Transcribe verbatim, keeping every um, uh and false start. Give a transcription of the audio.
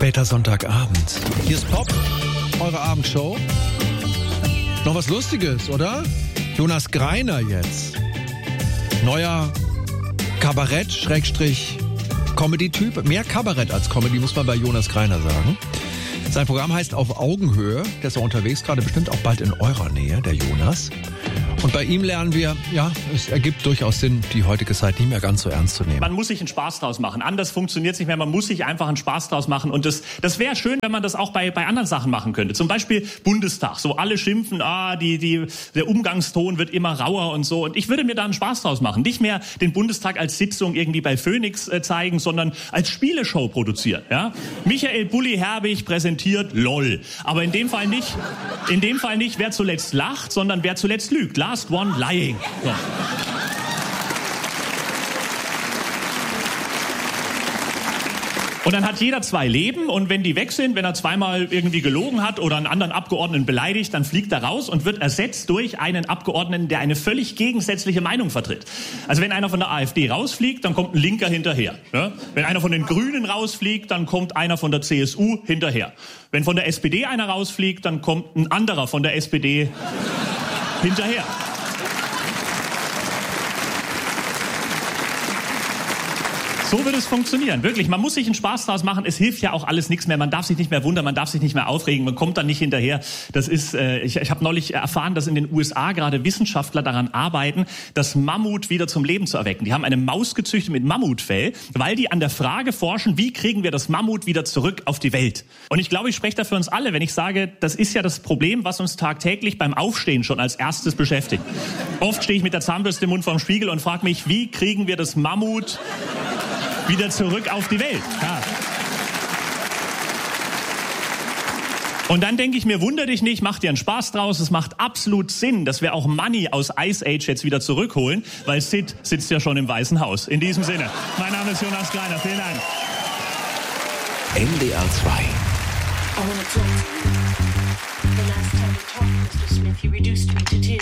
Später Sonntagabend. Hier ist Pop, eure Abendshow. Noch was Lustiges, oder? Jonas Greiner jetzt. Neuer Kabarett-Comedy-Typ. Mehr Kabarett als Comedy, muss man bei Jonas Greiner sagen. Sein Programm heißt Auf Augenhöhe. Der ist auch unterwegs, gerade bestimmt auch bald in eurer Nähe, der Jonas. Und bei ihm lernen wir, ja, es ergibt durchaus Sinn, die heutige Zeit nicht mehr ganz so ernst zu nehmen. Man muss sich einen Spaß draus machen. Anders funktioniert es nicht mehr. Man muss sich einfach einen Spaß draus machen. Und das, das wäre schön, wenn man das auch bei, bei anderen Sachen machen könnte. Zum Beispiel Bundestag. So alle schimpfen, ah, die, die, der Umgangston wird immer rauer und so. Und ich würde mir da einen Spaß draus machen. Nicht mehr den Bundestag als Sitzung irgendwie bei Phoenix äh, zeigen, sondern als Spieleshow produzieren. Ja? Michael Bulli-Herbig präsentiert LOL. Aber in dem Fall nicht, in dem Fall nicht, wer zuletzt lacht, sondern wer zuletzt lügt. Last one lying. So. Und dann hat jeder zwei Leben und wenn die weg sind, wenn er zweimal irgendwie gelogen hat oder einen anderen Abgeordneten beleidigt, dann fliegt er raus und wird ersetzt durch einen Abgeordneten, der eine völlig gegensätzliche Meinung vertritt. Also wenn einer von der AfD rausfliegt, dann kommt ein Linker hinterher. Ja? Wenn einer von den Grünen rausfliegt, dann kommt einer von der C S U hinterher. Wenn von der S P D einer rausfliegt, dann kommt ein anderer von der S P D hinterher. So wird es funktionieren, wirklich. Man muss sich einen Spaß draus machen. Es hilft ja auch alles nichts mehr. Man darf sich nicht mehr wundern, man darf sich nicht mehr aufregen. Man kommt dann nicht hinterher. Das ist, äh, ich, ich habe neulich erfahren, dass in den U S A gerade Wissenschaftler daran arbeiten, das Mammut wieder zum Leben zu erwecken. Die haben eine Maus gezüchtet mit Mammutfell, weil die an der Frage forschen, wie kriegen wir das Mammut wieder zurück auf die Welt. Und ich glaube, ich spreche da für uns alle, wenn ich sage, das ist ja das Problem, was uns tagtäglich beim Aufstehen schon als erstes beschäftigt. Oft stehe ich mit der Zahnbürste im Mund vorm Spiegel und frage mich, wie kriegen wir das Mammut wieder zurück auf die Welt. Ja. Und dann denke ich mir, wunder dich nicht, mach dir einen Spaß draus. Es macht absolut Sinn, dass wir auch Money aus Ice Age jetzt wieder zurückholen, weil Sid sitzt ja schon im Weißen Haus. In diesem Sinne, mein Name ist Jonas Greiner. Vielen Dank. N D R zwei. I wanna talk to you. The last time we talked, Mister Smith, you reduced me to tears.